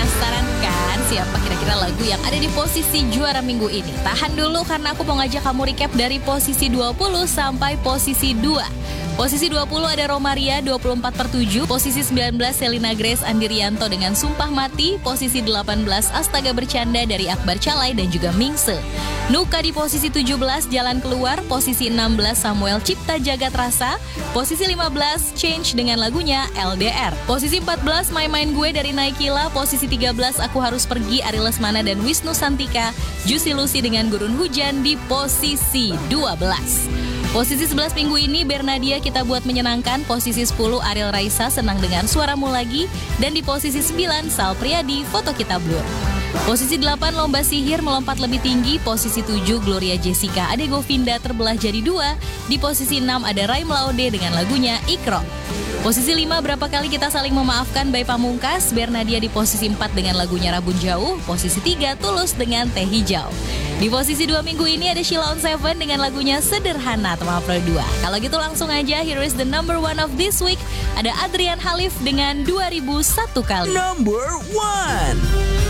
Penasaran kan siapa kira-kira lagu yang ada di posisi juara minggu ini? Tahan dulu karena aku mau ngajak kamu recap dari posisi 20 sampai posisi 2. Posisi 20 ada Romaria 24/7, posisi 19 Selina Grace Andirianto dengan Sumpah Mati, posisi 18 Astaga Bercanda dari Akbar Calai dan juga Mingse. Nuka di posisi 17 Jalan Keluar, posisi 16 Samuel Cipta Jagat Rasa, posisi 15 Change dengan lagunya LDR. Posisi 14 Main-Main Gue dari Naikila, posisi 13 Aku Harus Pergi Ari Lesmana dan Wisnu Santika, Juicy Lucy dengan Gurun Hujan di posisi 12. Posisi 11 minggu ini Bernadia Kita Buat Menyenangkan, posisi 10 Ariel Raisa Senang Dengan Suaramu Lagi, dan di posisi 9 Sal Priadi Foto Kita Blur. Posisi 8 Lomba Sihir Melompat Lebih Tinggi, posisi 7 Gloria Jessica Ade Govinda Terbelah Jadi Dua, di posisi 6 ada Rai Mlaode dengan lagunya Ikro. Posisi 5 Berapa Kali Kita Saling Memaafkan by Pamungkas, Bernadia di posisi 4 dengan lagunya Rabun Jauh, posisi 3 Tulus dengan Teh Hijau. Di posisi 2 minggu ini ada Sheila on 7 dengan lagunya Sederhana teman Pro 2. Kalau gitu langsung aja, here is the number one of this week. Ada Adrian Halif dengan 2001 Kali. Number one.